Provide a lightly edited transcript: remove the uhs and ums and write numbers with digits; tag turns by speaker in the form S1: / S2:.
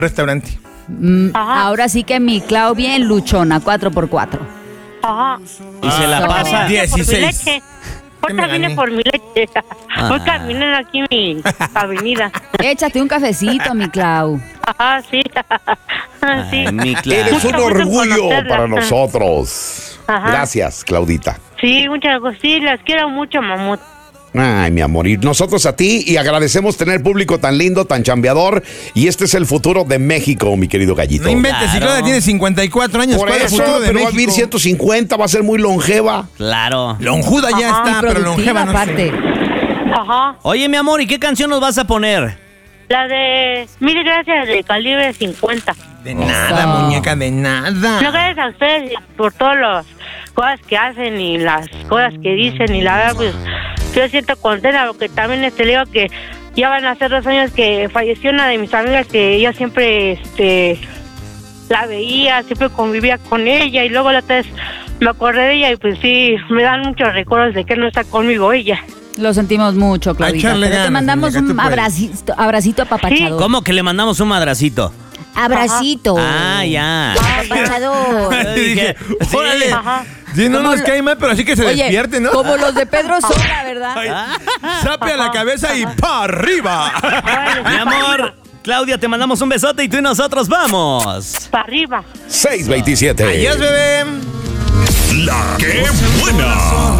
S1: Restaurante.
S2: Ahora sí que mi Clau bien luchona, 4x4.
S3: Ajá.
S4: Y se la pasa.
S1: 16.
S3: Ahorita vine por mi leche. Voy caminando aquí en mi avenida.
S2: Échate un cafecito, mi Clau.
S3: Ajá, sí. Sí.
S4: Ay, mi Clau.
S5: Eres un
S3: Mucho gusto en
S5: orgullo
S3: conocerla.
S5: para nosotros.
S3: Ajá.
S5: Gracias, Claudita.
S3: Sí, muchas gracias. Sí, las quiero mucho, mamut.
S5: Ay, mi amor, y nosotros a ti, y agradecemos tener público tan lindo, tan chambeador, y este es el futuro de México, mi querido Gallito.
S1: No inventes, si
S4: Claro.
S1: Claudia tiene 54 años,
S5: Por
S1: ¿cuál es el
S5: eso,
S1: futuro de
S5: pero va a
S1: México?
S5: vivir 150, va a ser muy longeva.
S4: Claro.
S1: Lonjuda ya
S3: Ajá.
S1: está, pero
S2: Productiva
S1: longeva no
S2: aparte.
S1: sé.
S3: Ajá.
S4: Oye, mi amor, ¿y qué canción nos vas a poner?
S3: La de Mil gracias de calibre 50.
S1: De nada, muñeca, de nada.
S3: No, gracias a ustedes por todas las cosas que hacen y las cosas que dicen. Y la verdad, pues, yo siento contenta porque también le digo que ya van a ser 2 años que falleció una de mis amigas que yo siempre la veía, siempre convivía con ella. Y luego la otra vez me acordé de ella y pues sí, me dan muchos recuerdos de que no está conmigo ella.
S2: Lo sentimos mucho, Claudita.
S1: echarle
S2: Pero te
S1: ganas,
S2: mandamos
S1: muñeca,
S2: un
S1: tú puedes.
S2: abracito apapachador.
S4: ¿Cómo que le mandamos un madracito?
S2: Abracito.
S4: Ah, ya.
S2: Apapachador.
S1: Dije,
S4: Sí.
S1: órale.
S3: Ajá.
S1: Sí, no
S2: Como
S1: nos
S2: lo-
S1: cae mal, pero así que se
S2: Oye,
S1: despierte, ¿no?
S2: como los de Pedro Sola, ¿verdad?
S1: Sape a la cabeza y pa' arriba.
S4: Mi amor, Claudia, te mandamos un besote y tú y nosotros vamos.
S3: Para arriba.
S5: 627.
S1: Adiós, bebé.
S6: La que buena.